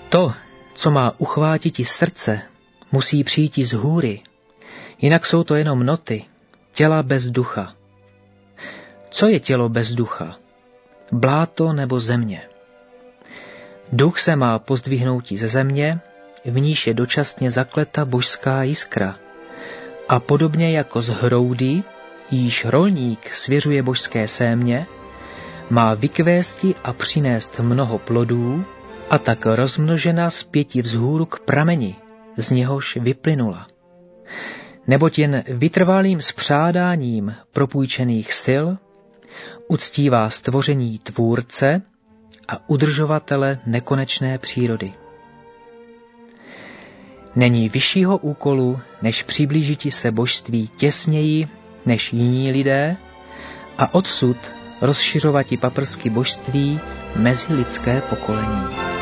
To, co má uchvátiti srdce, musí přijít z hůry, jinak jsou to jenom noty, těla bez ducha. Co je tělo bez ducha? Bláto nebo země? Duch se má pozdvihnout ze země, v níž je dočasně zakleta božská jiskra. A podobně jako z hroudy, jíž rolník svěřuje božské sémě, má vykvésti a přinést mnoho plodů, a tak rozmnožena zpěti vzhůru k prameni, z něhož vyplynula. Neboť jen vytrvalým spřádáním propůjčených sil uctívá stvoření tvůrce a udržovatele nekonečné přírody. Není vyššího úkolu, než přiblížiti se božství těsněji než jiní lidé a odsud rozšiřovati paprsky božství mezi lidské pokolení.